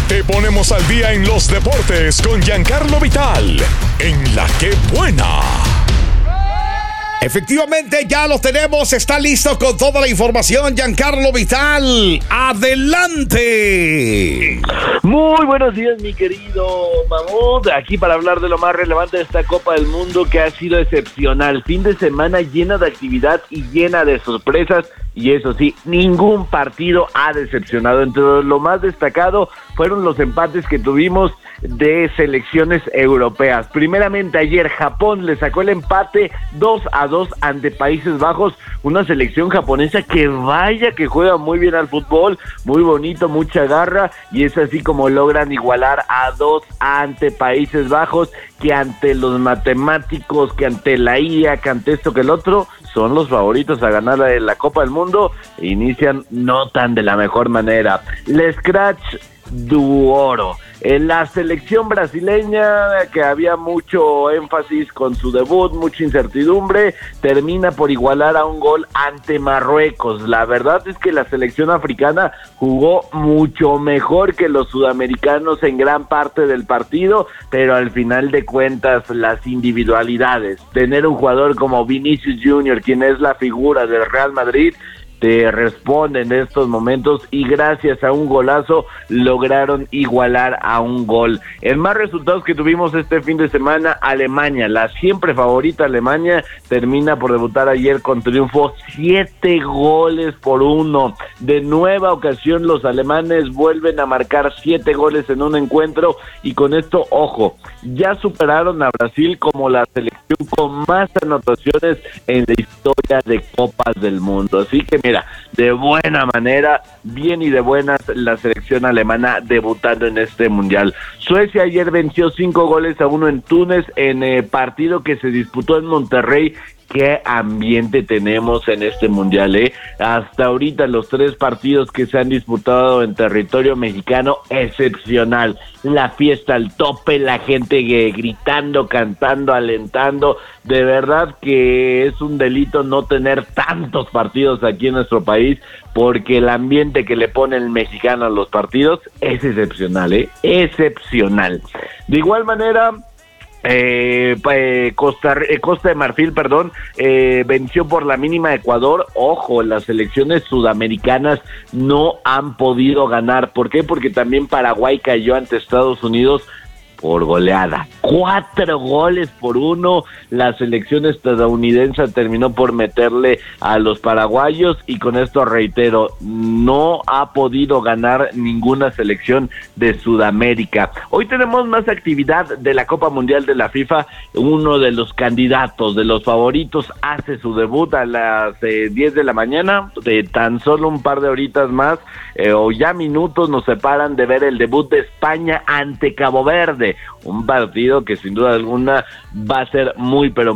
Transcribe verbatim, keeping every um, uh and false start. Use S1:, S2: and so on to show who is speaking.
S1: Te ponemos al día en los deportes con Giancarlo Vital, en La Que Buena.
S2: Efectivamente, ya lo tenemos, está listo con toda la información, Giancarlo Vital. ¡Adelante!
S3: Muy buenos días, mi querido Mamut, aquí para hablar de lo más relevante de esta Copa del Mundo que ha sido excepcional. Fin de semana llena de actividad y llena de sorpresas, y eso sí, ningún partido ha decepcionado. Entre lo más destacado fueron los empates que tuvimos de selecciones europeas. Primeramente ayer Japón le sacó el empate dos a dos ante Países Bajos, una selección japonesa que vaya que juega muy bien al fútbol, muy bonito, mucha garra, y es así como logran igualar a dos ante Países Bajos, que ante los matemáticos, que ante la I A, que ante esto que el otro, son los favoritos a ganar la, la Copa del Mundo, e inician no tan de la mejor manera. El Scratch du Oro. En la selección brasileña, que había mucho énfasis con su debut, mucha incertidumbre, termina por igualar a un gol ante Marruecos. La verdad es que la selección africana jugó mucho mejor que los sudamericanos en gran parte del partido, pero al final de cuentas las individualidades, tener un jugador como Vinicius Junior, quien es la figura del Real Madrid, te responde en estos momentos, y gracias a un golazo lograron igualar a un gol. En más resultados que tuvimos este fin de semana, Alemania, la siempre favorita Alemania, termina por debutar ayer con triunfo, siete goles por uno. De nueva ocasión los alemanes vuelven a marcar siete goles en un encuentro, y con esto, ojo, ya superaron a Brasil como la selección con más anotaciones en la historia de Copas del Mundo. Así que mira, de buena manera, bien y de buenas, la selección alemana debutando en este mundial. Suecia ayer venció cinco goles a uno en Túnez, en eh, partido que se disputó en Monterrey. Qué ambiente tenemos en este mundial, ¿eh? Hasta ahorita los tres partidos que se han disputado en territorio mexicano, excepcional. La fiesta al tope, la gente eh, gritando, cantando, alentando. De verdad que es un delito no tener tantos partidos aquí en nuestro país, porque el ambiente que le pone el mexicano a los partidos es excepcional, ¿eh? Excepcional. De igual manera, Eh, eh, Costa, eh, Costa de Marfil, perdón, eh, venció por la mínima a Ecuador. Ojo, las selecciones sudamericanas no han podido ganar. ¿Por qué? Porque también Paraguay cayó ante Estados Unidos por goleada, cuatro goles por uno. La selección estadounidense terminó por meterle a los paraguayos, y con esto reitero, no ha podido ganar ninguna selección de Sudamérica. Hoy tenemos más actividad de la Copa Mundial de la FIFA. Uno de los candidatos, de los favoritos, hace su debut a las eh, diez de la mañana, de tan solo un par de horitas más, eh, o ya minutos nos separan de ver el debut de España ante Cabo Verde. Un partido que sin duda alguna va a ser muy pero